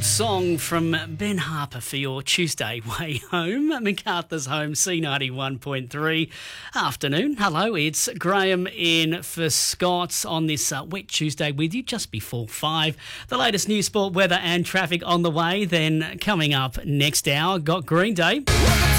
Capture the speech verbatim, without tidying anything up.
old song from Ben Harper for your Tuesday way home. MacArthur's Home, C ninety-one point three. Afternoon. Hello, it's Graham in for Scott on this uh, wet Tuesday with you just before five. The latest news, sport, weather and traffic on the way. Then coming up next hour, got Green Day.